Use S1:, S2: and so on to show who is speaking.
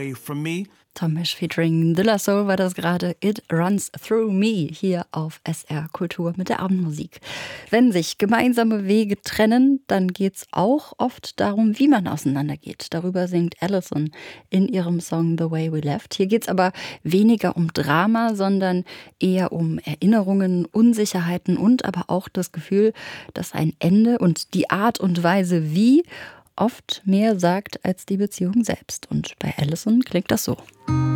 S1: away from me.
S2: Tomisch featuring De La Soul war das gerade. It Runs Through Me hier auf SR Kultur mit der Abendmusik. Wenn sich gemeinsame Wege trennen, dann geht's auch oft darum, wie man auseinandergeht. Darüber singt Alison in ihrem Song The Way We Left. Hier geht's aber weniger um Drama, sondern eher um Erinnerungen, Unsicherheiten und aber auch das Gefühl, dass ein Ende und die Art und Weise, wie oft mehr sagt als die Beziehung selbst. Und bei Alison klingt das so.